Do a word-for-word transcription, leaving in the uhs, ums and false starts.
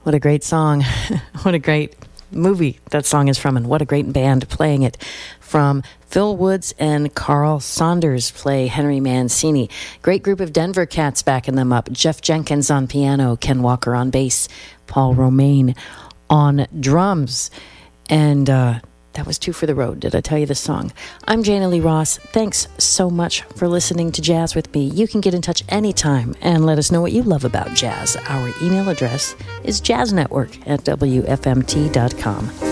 What a great song. What a great movie that song is from, and what a great band playing it. From Phil Woods and Carl Saunders play Henry Mancini. Great group of Denver cats backing them up. Jeff Jenkins on piano, Ken Walker on bass, Paul Romaine on drums. And uh, that was Two for the Road. Did I tell you the song? I'm Jana Lee Ross. Thanks so much for listening to Jazz with me. You can get in touch anytime and let us know what you love about jazz. Our email address is jazznetwork at w f m t dot com.